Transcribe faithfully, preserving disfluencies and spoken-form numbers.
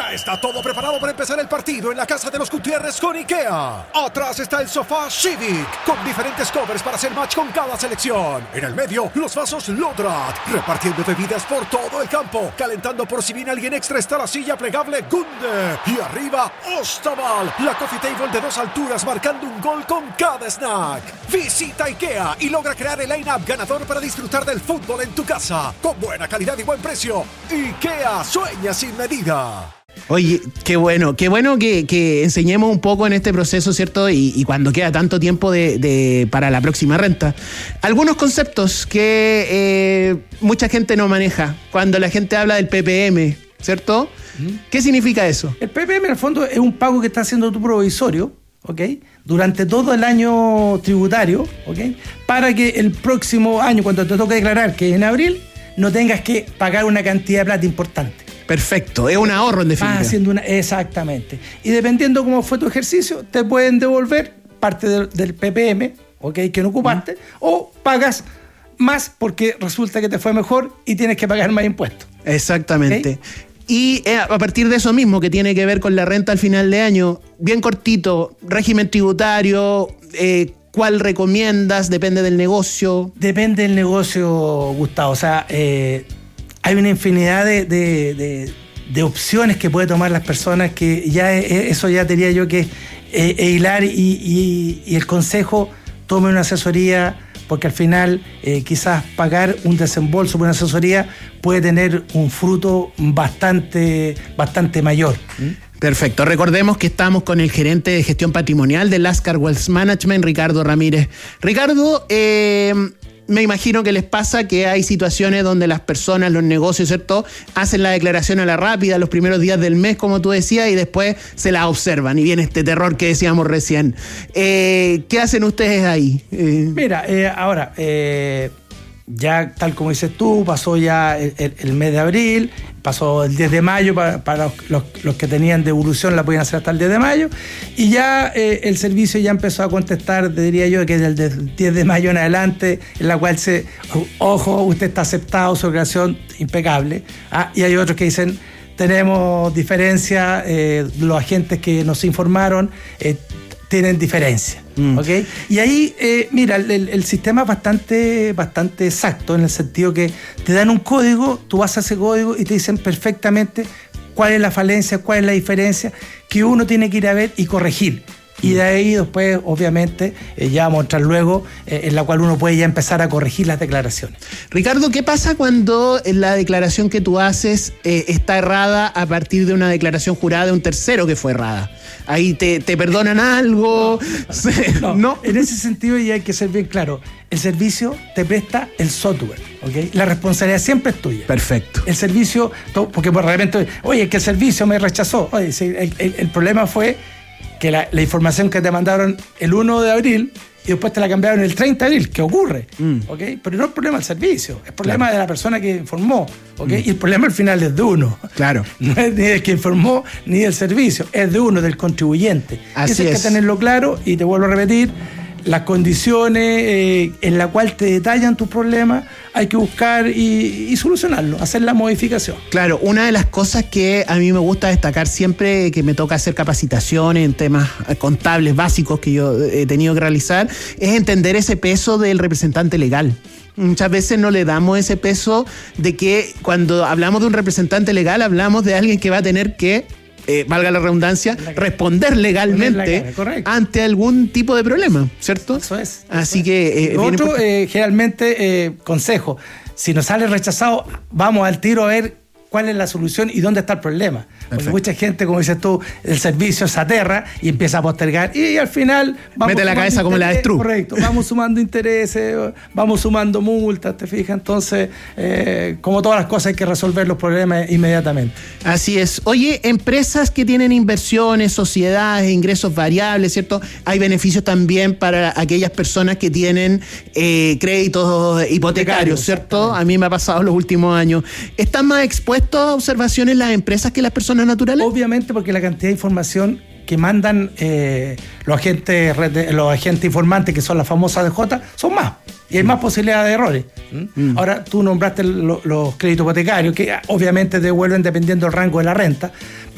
Ya está todo preparado para empezar el partido en la casa de los Gutiérrez con IKEA. Atrás está el sofá Civic, con diferentes covers para hacer match con cada selección. En el medio, los vasos Lodrat, repartiendo bebidas por todo el campo. Calentando por si viene alguien extra está la silla plegable Gunde. Y arriba, Ostaval, la coffee table de dos alturas marcando un gol con cada snack. Visita IKEA y logra crear el line-up ganador para disfrutar del fútbol en tu casa. Con buena calidad y buen precio. IKEA, sueña sin medida. Oye, qué bueno, qué bueno que, que enseñemos un poco en este proceso, ¿cierto? Y, y cuando queda tanto tiempo de, de, para la próxima renta. Algunos conceptos que eh, mucha gente no maneja. Cuando la gente habla del P P M, ¿cierto? ¿Qué significa eso? El P P M en el fondo es un pago que está haciendo tu provisorio, ¿ok? Durante todo el año tributario, ¿ok? Para que el próximo año, cuando te toque declarar, que es en abril, no tengas que pagar una cantidad de plata importante. Perfecto, es un ahorro en definitiva. Vas haciendo una, exactamente. Y dependiendo cómo fue tu ejercicio, te pueden devolver parte del, del P P M, ¿ok? Que no ocupaste, mm. o pagas más porque resulta que te fue mejor y tienes que pagar más impuestos. Exactamente. ¿Okay? Y eh, a partir de eso mismo, que tiene que ver con la renta al final de año, bien cortito, régimen tributario, eh, ¿cuál recomiendas? ¿Depende del negocio? Depende del negocio, Gustavo. O sea, eh, hay una infinidad de, de, de, de opciones que puede tomar las personas, que ya eso ya diría yo que es eh, hilar y, y, y el consejo tome una asesoría, porque al final eh, quizás pagar un desembolso por una asesoría puede tener un fruto bastante, bastante mayor. ¿Mm? Perfecto. Recordemos que estamos con el gerente de gestión patrimonial de Lascar Wealth Management, Ricardo Ramírez. Ricardo, eh, me imagino que les pasa que hay situaciones donde las personas, los negocios, ¿cierto?, hacen la declaración a la rápida los primeros días del mes, como tú decías, y después se la observan y viene este terror que decíamos recién. Eh, ¿Qué hacen ustedes ahí? Eh... Mira, eh, ahora, eh, ya tal como dices tú, pasó ya el, el, el mes de abril, pasó el diez de mayo, para, para los, los que tenían devolución la podían hacer hasta el diez de mayo, y ya eh, el servicio ya empezó a contestar, diría yo, que desde el diez de mayo en adelante, en la cual se, ojo, usted está aceptado, su declaración impecable, ¿ah? Y hay otros que dicen, tenemos diferencia, eh, los agentes que nos informaron eh, tienen diferencia. Mm. ¿Okay? Y ahí, eh, mira, el, el sistema es bastante, bastante exacto, en el sentido que te dan un código, tú vas a ese código y te dicen perfectamente cuál es la falencia, cuál es la diferencia, que uno tiene que ir a ver y corregir. Y de ahí después, obviamente, eh, ya vamos a entrar luego, eh, en la cual uno puede ya empezar a corregir las declaraciones. Ricardo, ¿qué pasa cuando la declaración que tú haces eh, está errada a partir de una declaración jurada de un tercero que fue errada? ¿Ahí te, te perdonan algo? No, no, no, en ese sentido ya hay que ser bien claro. El servicio te presta el software, ¿ok? La responsabilidad siempre es tuya. Perfecto. El servicio, porque por repente, oye, es que el servicio me rechazó. Oye, el, el, el problema fue que la, la información que te mandaron el uno de abril y después te la cambiaron el treinta de abril, ¿qué ocurre? Mm. ¿Okay? Pero no es problema del servicio, es problema claro. de la persona que informó, ¿okay? Mm. Y el problema al final es de uno. Claro. No es ni del que informó ni del servicio, es de uno, del contribuyente. Así Eso es. hay que tenerlo claro, y te vuelvo a repetir, las condiciones eh, en las cuales te detallan tus problemas, hay que buscar y, y solucionarlo, hacer la modificación. Claro, una de las cosas que a mí me gusta destacar siempre que me toca hacer capacitaciones en temas contables básicos que yo he tenido que realizar, es entender ese peso del representante legal. Muchas veces no le damos ese peso de que cuando hablamos de un representante legal, hablamos de alguien que va a tener que Eh, valga la redundancia, la responder legalmente cara, ante algún tipo de problema, ¿cierto? Eso es. Así eso que... Eh, otro, eh, generalmente, eh, consejo, si nos sale rechazado, vamos al tiro a ver cuál es la solución y dónde está el problema. Porque Perfecto. Mucha gente, como dices tú, el servicio se aterra y empieza a postergar y al final... Vamos mete la cabeza como la destruye. Correcto, vamos sumando intereses, vamos sumando multas, ¿te fijas? Entonces, eh, como todas las cosas, hay que resolver los problemas inmediatamente. Así es. Oye, empresas que tienen inversiones, sociedades, ingresos variables, ¿cierto? Hay beneficios también para aquellas personas que tienen eh, créditos hipotecarios, ¿cierto? A mí me ha pasado en los últimos años. ¿Están más expuestos a observaciones las empresas que las personas naturales? Obviamente, porque la cantidad de información que mandan eh, los agentes los agentes informantes, que son las famosas D J, son más. Y hay más posibilidad de errores. ¿Mm? Ahora, tú nombraste lo, los créditos hipotecarios, que obviamente devuelven dependiendo del rango de la renta,